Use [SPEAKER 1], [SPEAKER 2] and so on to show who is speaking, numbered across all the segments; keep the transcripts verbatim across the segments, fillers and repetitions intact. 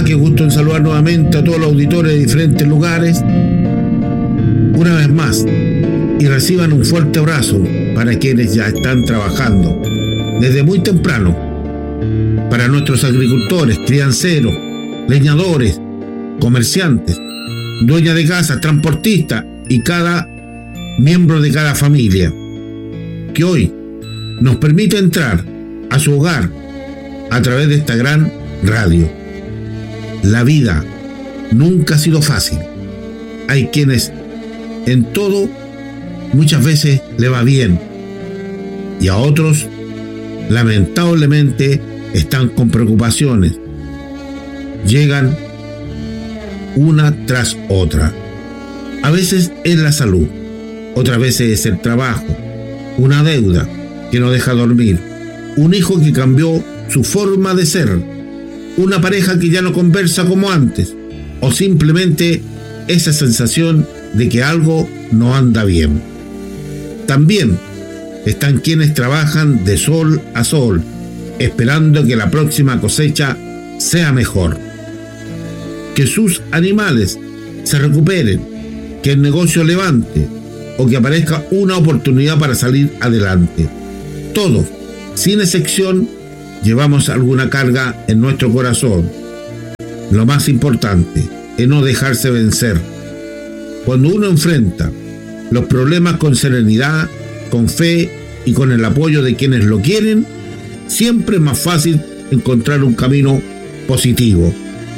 [SPEAKER 1] Hola, qué gusto en saludar nuevamente a todos los auditores de diferentes lugares. Una vez más, y reciban un fuerte abrazo para quienes ya están trabajando desde muy temprano, para nuestros agricultores, crianceros, leñadores, comerciantes, dueñas de casa, transportistas y cada miembro de cada familia, que hoy nos permite entrar a su hogar a través de esta gran radio. La vida nunca ha sido fácil. Hay quienes en todo muchas veces le va bien y a otros lamentablemente están con preocupaciones. Llegan una tras otra. A veces es la salud, otras veces es el trabajo, una deuda que no deja dormir, un hijo que cambió su forma de ser, una pareja que ya no conversa como antes, o simplemente esa sensación de que algo no anda bien. También están quienes trabajan de sol a sol, esperando que la próxima cosecha sea mejor, que sus animales se recuperen, que el negocio levante o que aparezca una oportunidad para salir adelante. Todos, sin excepción, llevamos alguna carga en nuestro corazón. Lo más importante es no dejarse vencer. Cuando uno enfrenta los problemas con serenidad, con fe y con el apoyo de quienes lo quieren, siempre es más fácil encontrar un camino positivo.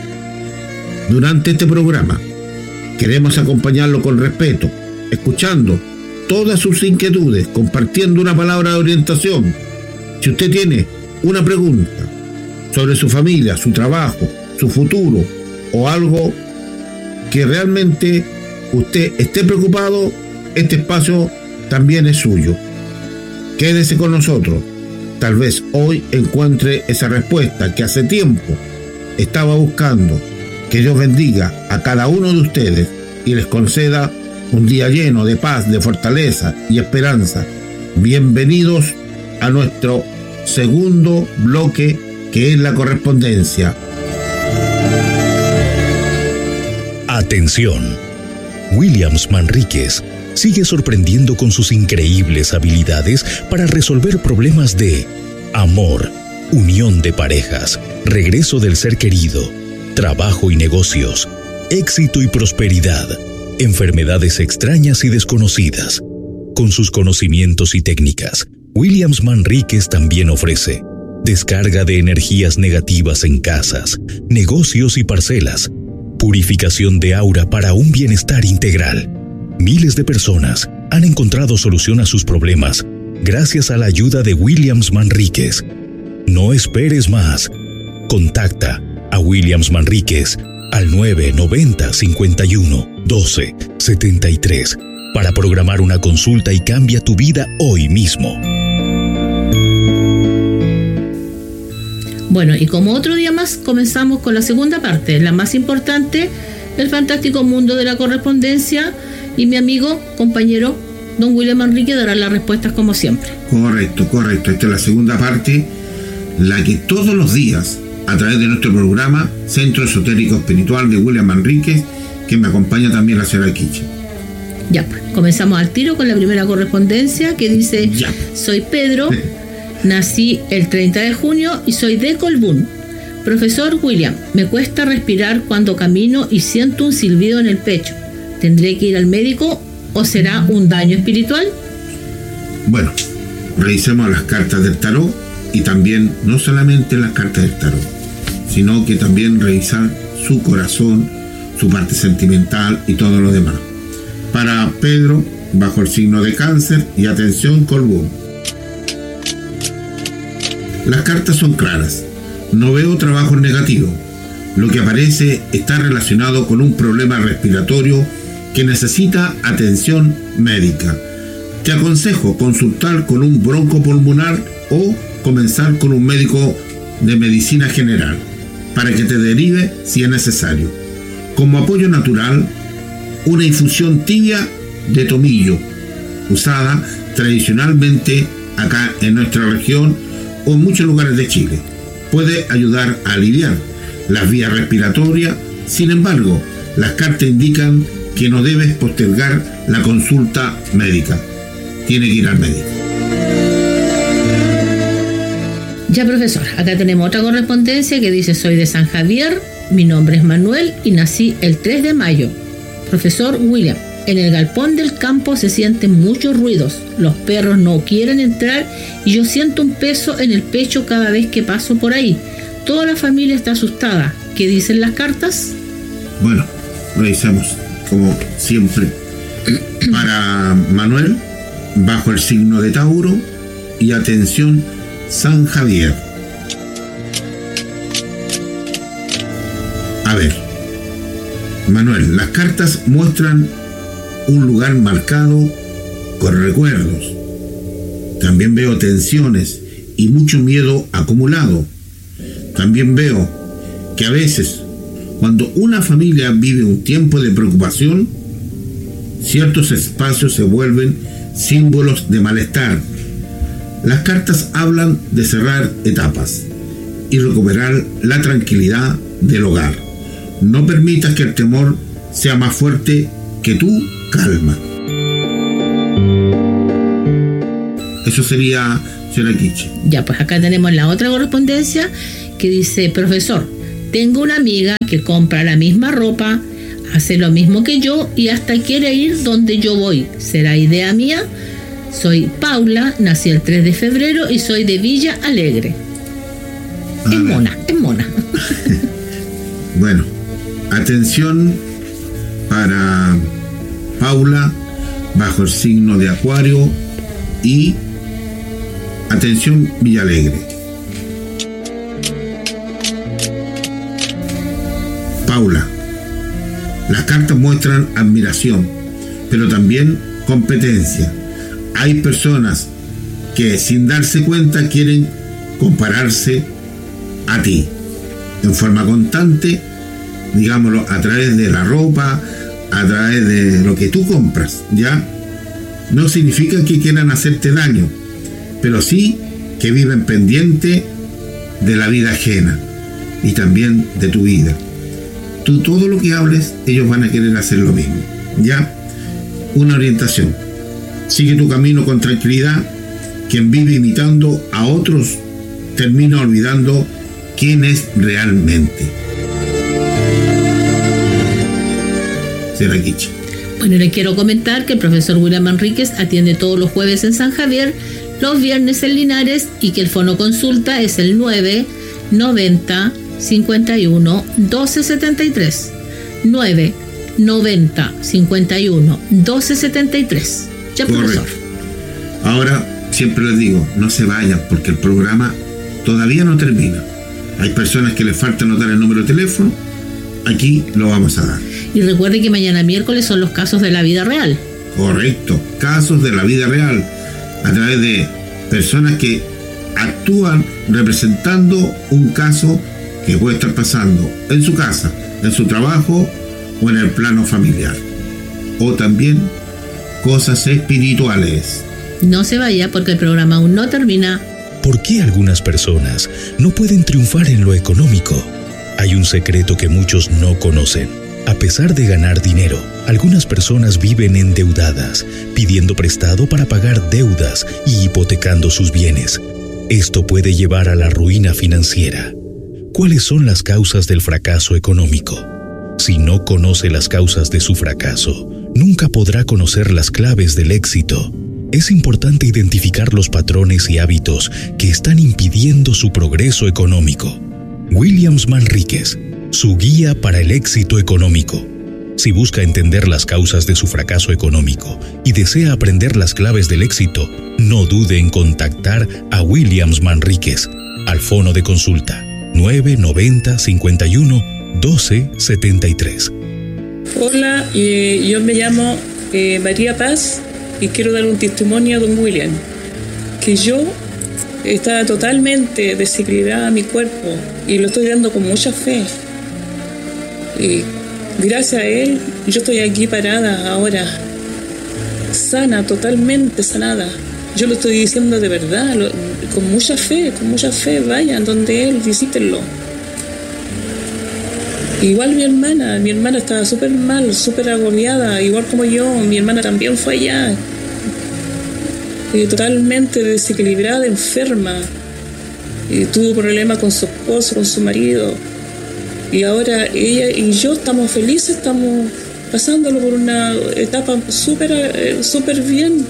[SPEAKER 1] Durante este programa queremos acompañarlo con respeto, escuchando todas sus inquietudes, compartiendo una palabra de orientación. Si usted tiene una pregunta sobre su familia, su trabajo, su futuro o algo que realmente usted esté preocupado, este espacio también es suyo. Quédese con nosotros. Tal vez hoy encuentre esa respuesta que hace tiempo estaba buscando. Que Dios bendiga a cada uno de ustedes y les conceda un día lleno de paz, de fortaleza y esperanza. Bienvenidos a nuestro segundo bloque, que es la correspondencia.
[SPEAKER 2] Atención. Williams Manríquez sigue sorprendiendo con sus increíbles habilidades para resolver problemas de amor, unión de parejas, regreso del ser querido, trabajo y negocios, éxito y prosperidad, enfermedades extrañas y desconocidas. Con sus conocimientos y técnicas, Williams Manríquez también ofrece descarga de energías negativas en casas, negocios y parcelas, purificación de aura para un bienestar integral. Miles de personas han encontrado solución a sus problemas gracias a la ayuda de Williams Manríquez. No esperes más. Contacta a Williams Manríquez al nueve noventa cincuenta y uno doce setenta y tres para programar una consulta y cambia tu vida hoy mismo.
[SPEAKER 3] Bueno, y como otro día más, comenzamos con la segunda parte, la más importante, el fantástico mundo de la correspondencia, y mi amigo, compañero, don William Manríquez dará las respuestas como siempre.
[SPEAKER 1] Correcto, correcto. Esta es la segunda parte, la que todos los días, a través de nuestro programa Centro Esotérico Espiritual de William Manríquez, que me acompaña también la señora Quiche.
[SPEAKER 3] Ya, pues, comenzamos al tiro con la primera correspondencia que dice: ya. Soy Pedro, nací el treinta de junio y soy de Colbún. Profesor William, me cuesta respirar cuando camino y siento un silbido en el pecho. ¿Tendré que ir al médico o será un daño espiritual?
[SPEAKER 1] Bueno, revisemos las cartas del tarot y también no solamente las cartas del tarot, sino que también revisar su corazón, su parte sentimental y todo lo demás. Para Pedro, bajo el signo de Cáncer, y atención, Colbún. Las cartas son claras. No veo trabajos negativos. Lo que aparece está relacionado con un problema respiratorio que necesita atención médica. Te aconsejo consultar con un broncopulmonar o comenzar con un médico de medicina general para que te derive si es necesario. Como apoyo natural, una infusión tibia de tomillo, usada tradicionalmente acá en nuestra región o en muchos lugares de Chile, puede ayudar a aliviar las vías respiratorias. Sin embargo, las cartas indican que no debes postergar la consulta médica. Tiene que ir al médico.
[SPEAKER 3] Ya, profesor, acá tenemos otra correspondencia que dice: soy de San Javier, mi nombre es Manuel y nací el tres de mayo. Profesor William, en el galpón del campo se sienten muchos ruidos. Los perros no quieren entrar y yo siento un peso en el pecho cada vez que paso por ahí. Toda la familia está asustada. ¿Qué dicen las cartas?
[SPEAKER 1] Bueno, revisamos como siempre. Para Manuel, bajo el signo de Tauro, y atención, San Javier. A ver, Manuel, las cartas muestran un lugar marcado con recuerdos. También veo tensiones y mucho miedo acumulado. También veo que a veces, cuando una familia vive un tiempo de preocupación, ciertos espacios se vuelven símbolos de malestar. Las cartas hablan de cerrar etapas y recuperar la tranquilidad del hogar. No permitas que el temor sea más fuerte que tu calma. Eso sería, señora Kichi.
[SPEAKER 3] Ya, pues acá tenemos la otra correspondencia que dice: profesor, tengo una amiga que compra la misma ropa, hace lo mismo que yo y hasta quiere ir donde yo voy. ¿Será idea mía? Soy Paula, nací el tres de febrero y soy de Villa Alegre. Es mona, es mona.
[SPEAKER 1] Bueno, atención para Paula, bajo el signo de Acuario, y atención, Villa Alegre. Paula, las cartas muestran admiración, pero también competencia. Hay personas que sin darse cuenta quieren compararse a ti en forma constante, digámoslo, a través de la ropa, a través de lo que tú compras, ¿ya? No significa que quieran hacerte daño, pero sí que viven pendiente de la vida ajena y también de tu vida. Tú todo lo que hables, ellos van a querer hacer lo mismo, ¿ya? Una orientación. Sigue tu camino con tranquilidad. Quien vive imitando a otros termina olvidando quién es realmente. Será Kichi.
[SPEAKER 3] Bueno, les quiero comentar que el profesor William Manríquez atiende todos los jueves en San Javier, los viernes en Linares, y que el fono consulta es el nueve noventa cincuenta y uno doce setenta y tres. nueve noventa cincuenta y uno doce setenta y tres. Ya, profesor.
[SPEAKER 1] Correcto. Ahora, siempre les digo, no se vayan porque el programa todavía no termina. Hay personas que les falta anotar el número de teléfono. Aquí lo vamos a dar.
[SPEAKER 3] Y recuerde que mañana miércoles son los casos de la vida real.
[SPEAKER 1] Correcto, casos de la vida real, a través de personas que actúan representando un caso que puede estar pasando en su casa, en su trabajo o en el plano familiar. O también cosas espirituales.
[SPEAKER 3] No se vaya porque el programa aún no termina.
[SPEAKER 2] ¿Por qué algunas personas no pueden triunfar en lo económico? Hay un secreto que muchos no conocen. A pesar de ganar dinero, algunas personas viven endeudadas, pidiendo prestado para pagar deudas y hipotecando sus bienes. Esto puede llevar a la ruina financiera. ¿Cuáles son las causas del fracaso económico? Si no conoce las causas de su fracaso, nunca podrá conocer las claves del éxito. Es importante identificar los patrones y hábitos que están impidiendo su progreso económico. Williams Manríquez, su guía para el éxito económico. Si busca entender las causas de su fracaso económico y desea aprender las claves del éxito, no dude en contactar a Williams Manríquez al fono de consulta nueve noventa cincuenta y uno doce setenta y tres.
[SPEAKER 4] Hola, eh, yo me llamo eh, María Paz y quiero dar un testimonio a don William, que yo estaba totalmente desequilibrada mi cuerpo y lo estoy dando con mucha fe. Y gracias a él, yo estoy aquí parada ahora, sana, totalmente sanada. Yo lo estoy diciendo de verdad, lo, con mucha fe, con mucha fe. Vayan donde él, visítenlo. Igual mi hermana, mi hermana estaba súper mal, súper agobiada, igual como yo, mi hermana también fue allá, eh, totalmente desequilibrada, enferma, eh, tuvo problemas con su esposo, con su marido, y ahora ella y yo estamos felices, estamos pasándolo por una etapa súper eh, súper bien.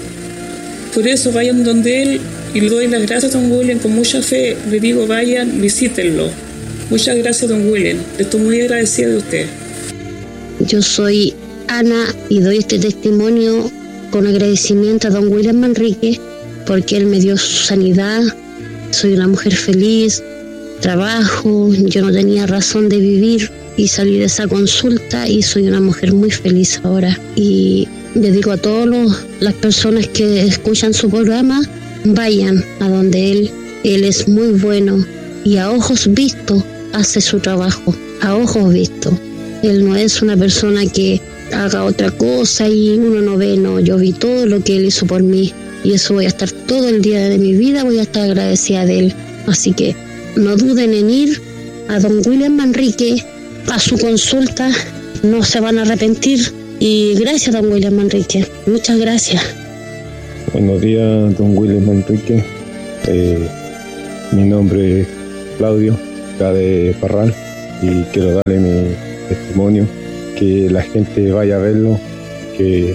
[SPEAKER 4] Por eso vayan donde él y le doy las gracias a don William con mucha fe, le digo vayan, visítenlo. Muchas gracias, don William. Estoy muy agradecida de usted.
[SPEAKER 5] Yo soy Ana y doy este testimonio con agradecimiento a don William Manrique porque él me dio su sanidad. Soy una mujer feliz, trabajo, yo no tenía razón de vivir y salí de esa consulta y soy una mujer muy feliz ahora. Y le digo a todas las personas que escuchan su programa, vayan a donde él, él es muy bueno y a ojos vistos hace su trabajo, a ojos vistos. Él no es una persona que haga otra cosa y uno no ve, no, yo vi todo lo que él hizo por mí y eso voy a estar todo el día de mi vida, voy a estar agradecida de él. Así que no duden en ir a don William Manrique a su consulta, no se van a arrepentir. Y gracias, don William Manrique, muchas gracias.
[SPEAKER 6] Buenos días, don William Manrique. Eh, mi nombre es Claudio, acá de Parral, y quiero darle mi testimonio, que la gente vaya a verlo, que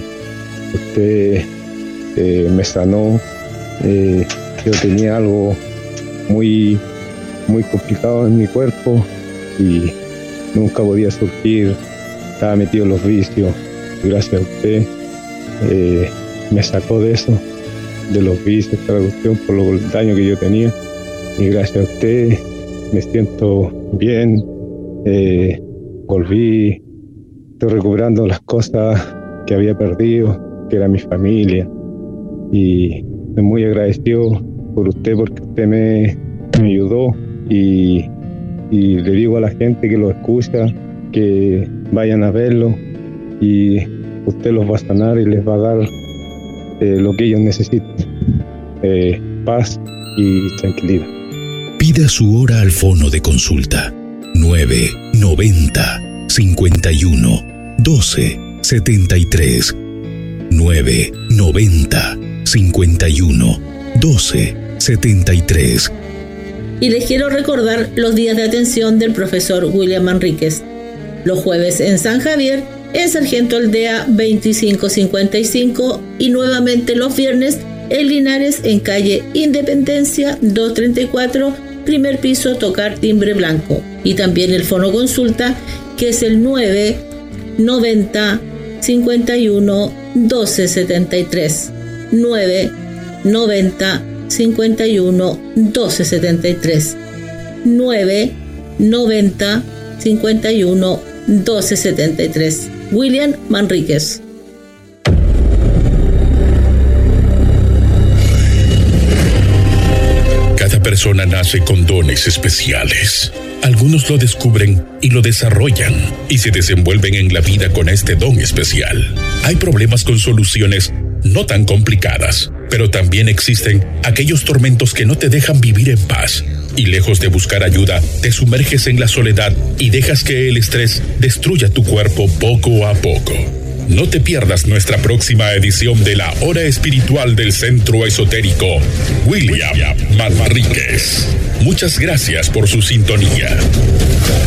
[SPEAKER 6] usted eh, me sanó. Eh, yo tenía algo muy, muy complicado en mi cuerpo y nunca podía surgir, estaba metido en los vicios. Gracias a usted eh, me sacó de eso, de los vicios, de la cuestión, por el daño que yo tenía, y gracias a usted me siento bien, eh, volví, estoy recuperando las cosas que había perdido, que era mi familia, y estoy muy agradecido por usted porque usted me, me ayudó, y, y le digo a la gente que lo escucha que vayan a verlo y usted los va a sanar y les va a dar eh, lo que ellos necesitan, eh, paz y tranquilidad.
[SPEAKER 2] Pida su hora al fono de consulta nueve noventa cincuenta y uno doce setenta y tres nueve noventa cincuenta y uno doce setenta y tres.
[SPEAKER 3] Y les quiero recordar los días de atención del profesor William Manríquez. Los jueves en San Javier, en Sargento Aldea veinticinco cincuenta y cinco, y nuevamente los viernes en Linares en calle Independencia doscientos treinta y cuatro, primer piso, tocar timbre blanco. Y también el fono consulta, que es el nueve noventa cincuenta y uno doce setenta y tres, nueve noventa cincuenta y uno doce setenta y tres, nueve noventa cincuenta y uno doce setenta y tres. William Manríquez.
[SPEAKER 2] Cada persona nace con dones especiales. Algunos lo descubren y lo desarrollan y se desenvuelven en la vida con este don especial. Hay problemas con soluciones no tan complicadas, pero también existen aquellos tormentos que no te dejan vivir en paz. Y lejos de buscar ayuda, te sumerges en la soledad y dejas que el estrés destruya tu cuerpo poco a poco. No te pierdas nuestra próxima edición de la Hora Espiritual del Centro Esotérico William Manríquez. Muchas gracias por su sintonía.